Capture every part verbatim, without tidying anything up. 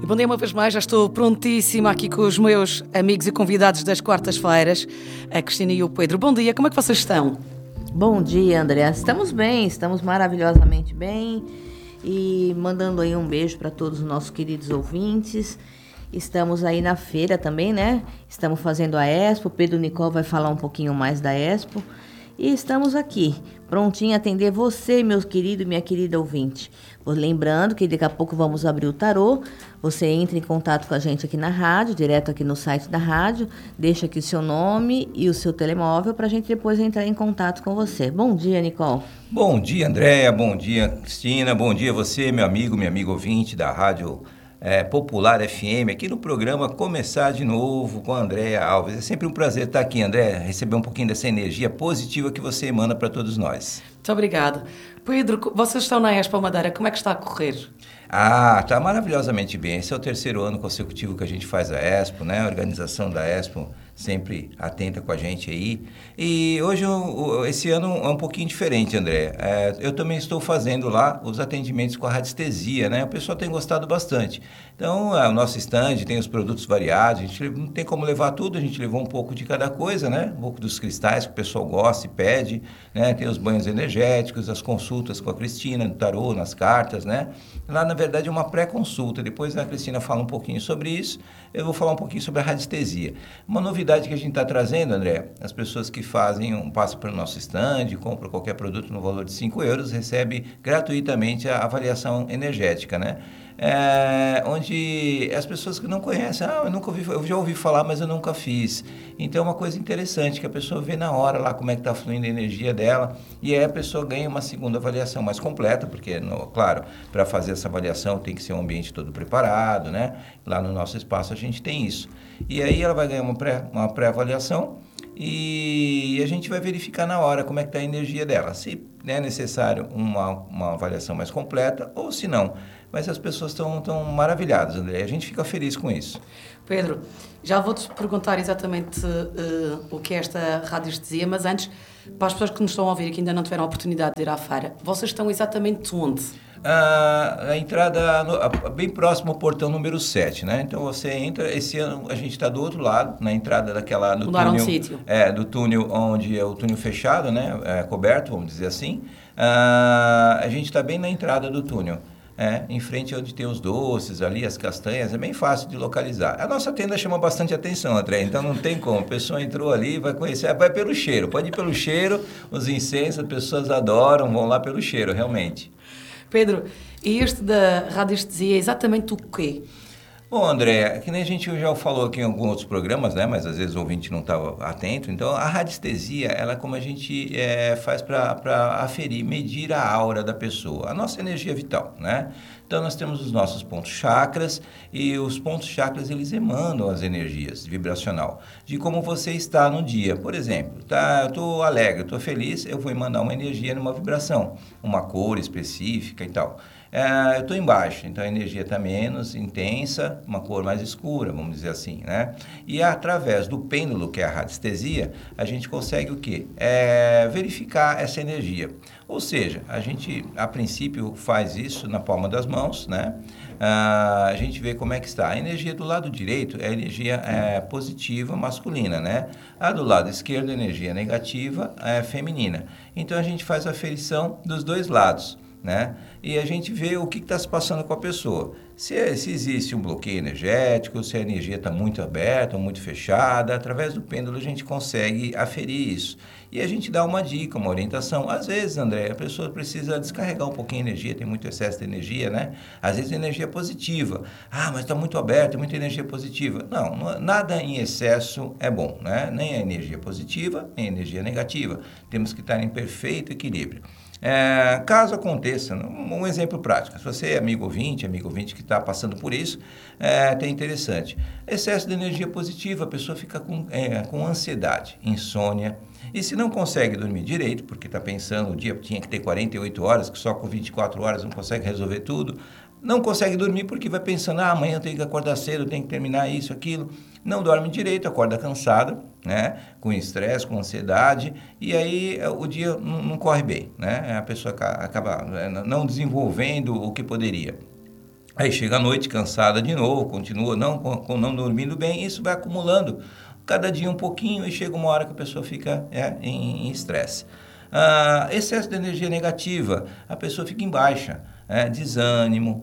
E bom dia uma vez mais, já estou prontíssima aqui com os meus amigos e convidados das quartas-feiras, a Cristina e o Pedro. Bom dia, como é que vocês estão? Bom dia, André. Estamos bem, estamos maravilhosamente bem e mandando aí um beijo para todos os nossos queridos ouvintes. Estamos aí na feira também, né? Estamos fazendo a Expo, o Pedro Nicol vai falar um pouquinho mais da Expo. E estamos aqui, prontinho a atender você, meu querido e minha querida ouvinte. Lembrando que daqui a pouco vamos abrir o tarô. Você entra em contato com a gente aqui na rádio, direto aqui no site da rádio. Deixa aqui o seu nome e o seu telemóvel para a gente depois entrar em contato com você. Bom dia, Nicol. Bom dia, Andréia. Bom dia, Cristina. Bom dia você, meu amigo, minha amiga ouvinte da Rádio É, Popular F M, aqui no programa Começar de Novo com a Andréia Alves. É sempre um prazer estar aqui, Andréia, receber um pouquinho dessa energia positiva que você emana para todos nós. Muito obrigada. Pedro, vocês estão na Expo Madeira, como é que está a correr? Ah, está maravilhosamente bem. Esse é o terceiro ano consecutivo que a gente faz a Expo, né? A organização da Expo sempre atenta com a gente aí. E hoje, eu, esse ano é um pouquinho diferente, André. É, eu também estou fazendo lá os atendimentos com a radiestesia, né? O pessoal tem gostado bastante. Então, é, o nosso stand tem os produtos variados, a gente não tem como levar tudo, a gente levou um pouco de cada coisa, né? Um pouco dos cristais que o pessoal gosta e pede, né? Tem os banhos energéticos, as consultas com a Cristina, no tarô, nas cartas, né? Lá, na verdade, é uma pré-consulta. Depois a Cristina fala um pouquinho sobre isso, eu vou falar um pouquinho sobre a radiestesia. Uma novidade que a gente está trazendo, André, as pessoas que fazem um passo para o nosso stand, compram qualquer produto no valor de cinco euros, recebe gratuitamente a avaliação energética, né? É, onde as pessoas que não conhecem, ah, eu nunca ouvi, eu já ouvi falar, mas eu nunca fiz. Então é uma coisa interessante que a pessoa vê na hora lá como é que está fluindo a energia dela, e aí a pessoa ganha uma segunda avaliação mais completa, porque, no, claro, para fazer essa avaliação tem que ser um ambiente todo preparado, né? Lá no nosso espaço a gente tem isso. E aí ela vai ganhar uma, pré, uma pré-avaliação e a gente vai verificar na hora como é que está a energia dela, se é necessário uma, uma avaliação mais completa ou se não. Mas as pessoas estão tão maravilhadas, André. A gente fica feliz com isso. Pedro, já vou-te perguntar exatamente uh, o que é esta radiestesia, mas antes, para as pessoas que nos estão a ouvir e que ainda não tiveram a oportunidade de ir à feira, vocês estão exatamente onde? Ah, a entrada no, a, bem próximo ao portão número sete, né? Então você entra, esse ano a gente está do outro lado, na entrada daquela do Mudaram túnel, de sítio. É, do túnel onde é o túnel fechado, né? É, coberto, vamos dizer assim. Ah, a gente está bem na entrada do túnel. É, em frente onde tem os doces ali, as castanhas, é bem fácil de localizar. A nossa tenda chama bastante atenção, André, então não tem como. A pessoa entrou ali, vai conhecer, vai pelo cheiro, pode ir pelo cheiro, os incensos, as pessoas adoram, vão lá pelo cheiro, realmente. Pedro, e este da radiestesia é exatamente o quê? Bom, André, que nem a gente já falou aqui em alguns outros programas, né? Mas às vezes o ouvinte não estava atento. Então, a radiestesia, ela é como a gente é, faz para aferir, medir a aura da pessoa, a nossa energia vital, né? Então, nós temos os nossos pontos chakras e os pontos chakras, eles emanam as energias vibracional de como você está no dia. Por exemplo, tá, eu estou alegre, estou feliz, eu vou emanar uma energia numa vibração, uma cor específica e tal. É, eu estou embaixo, então a energia está menos intensa, uma cor mais escura, vamos dizer assim, né? E através do pêndulo, que é a radiestesia, a gente consegue o quê? É, verificar essa energia. Ou seja, a gente, a princípio, faz isso na palma das mãos, né? Ah, a gente vê como é que está. A energia do lado direito é a energia é, positiva masculina, né? A do lado esquerdo, a energia negativa é feminina. Então, a gente faz a aferição dos dois lados, né? E a gente vê o que está se passando com a pessoa. Se, se existe um bloqueio energético, se a energia está muito aberta ou muito fechada, através do pêndulo a gente consegue aferir isso. E a gente dá uma dica, uma orientação. Às vezes, André, a pessoa precisa descarregar um pouquinho a energia, tem muito excesso de energia, né? Às vezes a energia é positiva. Ah, mas está muito aberto, tem muita energia positiva. Não, não, nada em excesso é bom, né? Nem a energia positiva, nem a energia negativa. Temos que estar em perfeito equilíbrio. É, caso aconteça, um exemplo prático, se você é amigo ouvinte, amigo ouvinte que está passando por isso, é até interessante. Excesso de energia positiva, a pessoa fica com, é, com ansiedade, insônia, e se não consegue dormir direito, porque está pensando, o dia tinha que ter quarenta e oito horas, que só com vinte e quatro horas não consegue resolver tudo, não consegue dormir porque vai pensando, ah, amanhã eu tenho que acordar cedo, eu tenho que terminar isso, aquilo. Não dorme direito, acorda cansado, né? Com estresse, com ansiedade, e aí o dia não, não corre bem, né? A pessoa acaba não desenvolvendo o que poderia. Aí chega a noite cansada de novo, continua não, com, não dormindo bem, e isso vai acumulando cada dia um pouquinho e chega uma hora que a pessoa fica é, em estresse. Ah, excesso de energia negativa, a pessoa fica em baixa. É, desânimo,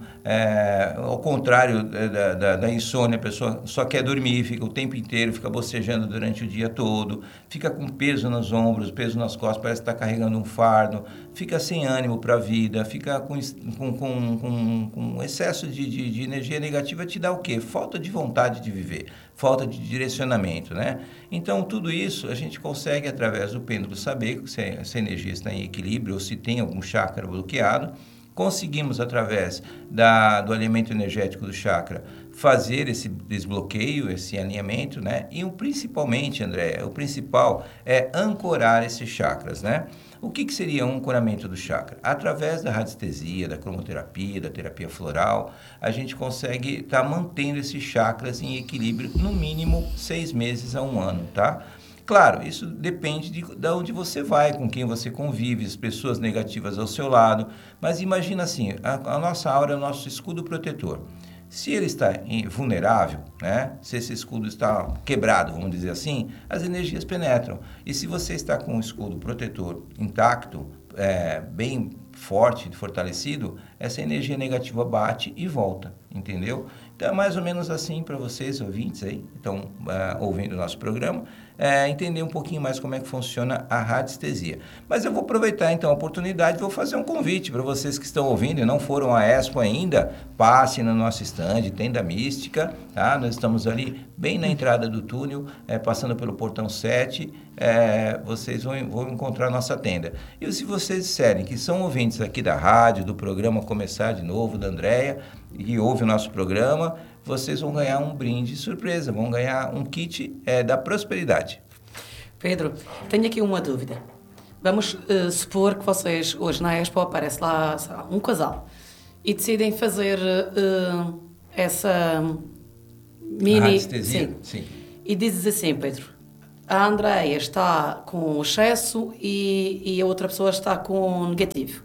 é, ao contrário da, da, da insônia, a pessoa só quer dormir, fica o tempo inteiro, fica bocejando durante o dia todo, fica com peso nos ombros, peso nas costas, parece que está carregando um fardo, fica sem ânimo para a vida, fica com, com, com, com, com excesso de, de, de energia negativa, te dá o quê? Falta de vontade de viver, falta de direcionamento, né? Então, tudo isso a gente consegue, através do pêndulo, saber se essa energia está em equilíbrio ou se tem algum chakra bloqueado. Conseguimos, através da, do alinhamento energético do chakra, fazer esse desbloqueio, esse alinhamento, né? E o, principalmente, André, o principal é ancorar esses chakras, né? O que, que seria um ancoramento do chakra? Através da radiestesia, da cromoterapia, da terapia floral, a gente consegue estar tá mantendo esses chakras em equilíbrio no mínimo seis meses a um ano, tá? Claro, isso depende de, de onde você vai, com quem você convive, as pessoas negativas ao seu lado. Mas imagina assim, a, a nossa aura é o nosso escudo protetor. Se ele está em, vulnerável, né? Se esse escudo está quebrado, vamos dizer assim, as energias penetram. E se você está com o escudo protetor intacto, é, bem forte, fortalecido, essa energia negativa bate e volta, entendeu? Então é mais ou menos assim para vocês, ouvintes aí, que estão uh, ouvindo o nosso programa, é, entender um pouquinho mais como é que funciona a radiestesia. Mas eu vou aproveitar então a oportunidade e vou fazer um convite para vocês que estão ouvindo e não foram à Expo ainda, passem no nosso stand, Tenda Mística, tá? Nós estamos ali bem na entrada do túnel, é, passando pelo portão sete, é, vocês vão, vão encontrar a nossa tenda. E se vocês disserem que são ouvintes aqui da rádio, do programa Começar de Novo, da Andréia, e ouve o nosso programa, vocês vão ganhar um brinde surpresa, vão ganhar um kit é, da prosperidade. Pedro, tenho aqui uma dúvida. Vamos uh, supor que vocês, hoje na Expo, aparece lá, lá um casal e decidem fazer uh, essa mini... Radiestesia? Sim. Sim. E dizes assim, Pedro, a Andréia está com excesso e, e a outra pessoa está com negativo.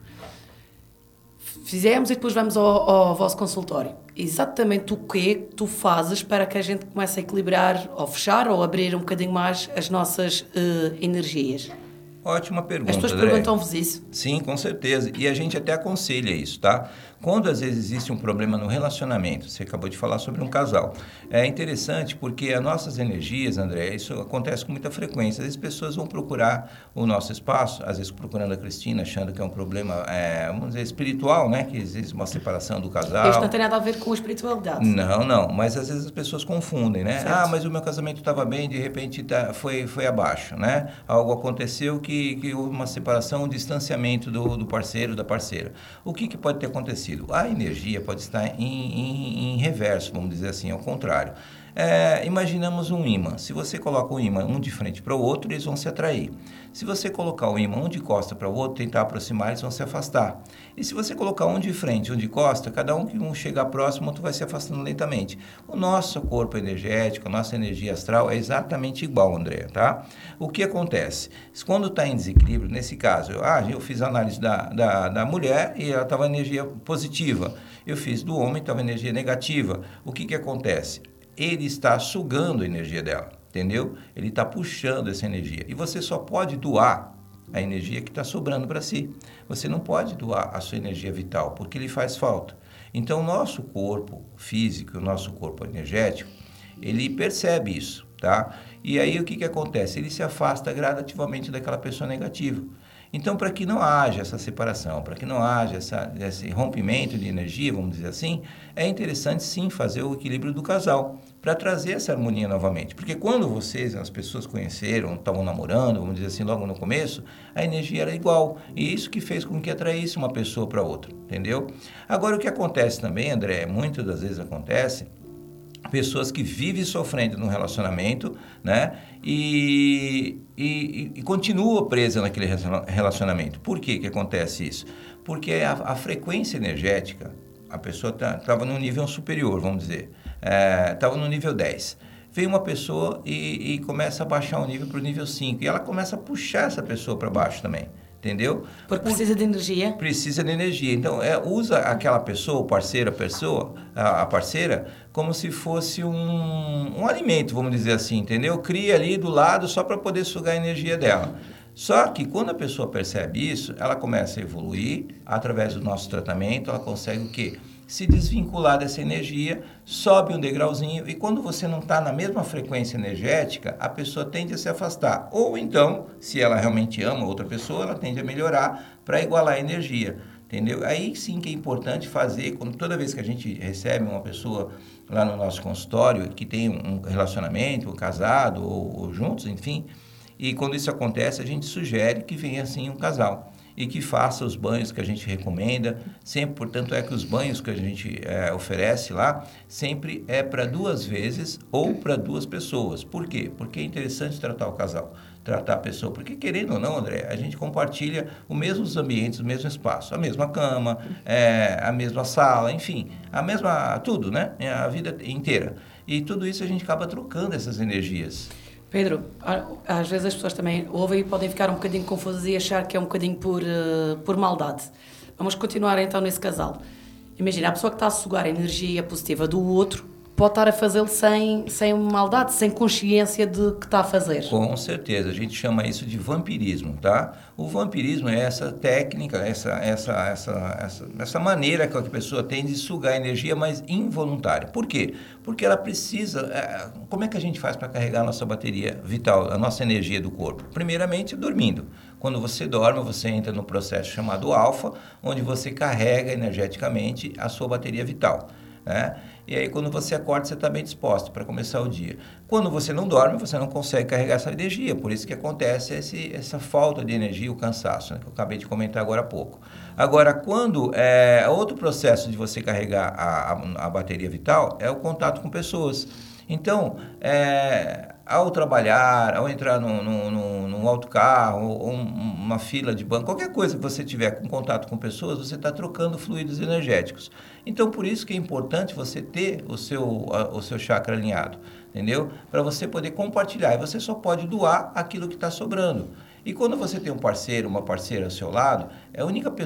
Fizemos e depois vamos ao, ao vosso consultório. Exatamente o que tu fazes para que a gente comece a equilibrar, ou fechar, ou abrir um bocadinho mais as nossas uh, energias? Ótima pergunta, As pessoas André. perguntam-vos isso? Sim, com certeza. E a gente até aconselha isso, tá? Quando às vezes existe um problema no relacionamento, você acabou de falar sobre um casal, é interessante porque as nossas energias, André, isso acontece com muita frequência. Às vezes as pessoas vão procurar o nosso espaço, às vezes procurando a Cristina, achando que é um problema, é, vamos dizer, espiritual, né? Que existe uma separação do casal. Isto não tem nada a ver com espiritualidade. Não, não. Mas às vezes as pessoas confundem, né? Certo. Ah, mas o meu casamento estava bem, de repente tá, foi, foi abaixo, né? Algo aconteceu que, que houve uma separação, um distanciamento do, do parceiro, da parceira. O que, que pode ter acontecido? A energia pode estar em, em, em reverso, vamos dizer assim, ao contrário. É, imaginamos um ímã. Se você coloca o ímã um de frente para o outro, eles vão se atrair. Se você colocar o ímã um de costa para o outro, tentar aproximar, eles vão se afastar. E se você colocar um de frente, um de costa, cada um que um chegar próximo, outro vai se afastando lentamente. O nosso corpo energético, a nossa energia astral é exatamente igual, André, tá? O que acontece? Quando está em desequilíbrio, nesse caso, eu, ah, eu fiz a análise da, da, da mulher e ela estava energia positiva. Eu fiz do homem, estava energia negativa. O que que acontece? Ele está sugando a energia dela, entendeu? Ele está puxando essa energia. E você só pode doar a energia que está sobrando para si. Você não pode doar a sua energia vital, porque lhe faz falta. Então, o nosso corpo físico, o nosso corpo energético, ele percebe isso, tá? E aí, o que que acontece? Ele se afasta gradativamente daquela pessoa negativa. Então, para que não haja essa separação, para que não haja essa, esse rompimento de energia, vamos dizer assim, é interessante sim fazer o equilíbrio do casal, para trazer essa harmonia novamente. Porque quando vocês, as pessoas conheceram, estavam namorando, vamos dizer assim, logo no começo, a energia era igual. E isso que fez com que atraísse uma pessoa para outra, entendeu? Agora, o que acontece também, André, muitas das vezes acontece, pessoas que vivem sofrendo num relacionamento, né? E, e, e continua presa naquele relacionamento. Por que que acontece isso? Porque a, a frequência energética, a pessoa estava tá, no nível superior, vamos dizer, estava é, no nível dez. Vem uma pessoa e, e começa a baixar o nível para o nível cinco. E ela começa a puxar essa pessoa para baixo também. entendeu? Porque precisa de energia. Precisa de energia. Então, é, usa aquela pessoa, o parceiro, a pessoa, a, a parceira, como se fosse um, um alimento, vamos dizer assim, entendeu? Cria ali do lado só para poder sugar a energia dela. Só que quando a pessoa percebe isso, ela começa a evoluir, através do nosso tratamento, ela consegue o quê? Se desvincular dessa energia, sobe um degrauzinho, e quando você não está na mesma frequência energética, a pessoa tende a se afastar. Ou então, se ela realmente ama outra pessoa, ela tende a melhorar para igualar a energia, entendeu? Aí sim que é importante fazer, quando, toda vez que a gente recebe uma pessoa lá no nosso consultório, que tem um relacionamento, um casado, ou, ou juntos, enfim, e quando isso acontece, a gente sugere que venha assim um casal e que faça os banhos que a gente recomenda, sempre, portanto, é que os banhos que a gente é, oferece lá, sempre é para duas vezes ou para duas pessoas. Por quê? Porque é interessante tratar o casal, tratar a pessoa, porque querendo ou não, André, a gente compartilha os mesmos ambientes, o mesmo espaço, a mesma cama, é, a mesma sala, enfim, a mesma, tudo, né? A vida inteira. E tudo isso a gente acaba trocando essas energias. Pedro, às vezes as pessoas também ouvem e podem ficar um bocadinho confusas e achar que é um bocadinho por, uh, por maldade. Vamos continuar então nesse casal. Imagina, a pessoa que está a sugar a energia positiva do outro pode estar a fazê-lo sem, sem maldade, sem consciência de que está a fazer. Com certeza, a gente chama isso de vampirismo, tá? O vampirismo é essa técnica, essa, essa, essa, essa, essa maneira que a pessoa tem de sugar energia, mas involuntária. Por quê? Porque ela precisa... É, como é que a gente faz para carregar a nossa bateria vital, a nossa energia do corpo? Primeiramente, dormindo. Quando você dorme, você entra no processo chamado alfa, onde você carrega energeticamente a sua bateria vital, né? E aí, quando você acorda, você está bem disposto para começar o dia. Quando você não dorme, você não consegue carregar essa energia. Por isso que acontece esse, essa falta de energia, o cansaço, né, que eu acabei de comentar agora há pouco. Agora, quando é outro processo de você carregar a, a, a bateria vital, é o contato com pessoas. Então, é, ao trabalhar, ao entrar num, num, num autocarro, ou um, uma fila de banco, qualquer coisa que você tiver com contato com pessoas, você está trocando fluidos energéticos. Então, por isso que é importante você ter o seu, a, o seu chakra alinhado, entendeu? Para você poder compartilhar. E você só pode doar aquilo que está sobrando. E quando você tem um parceiro, uma parceira ao seu lado, é a única pessoa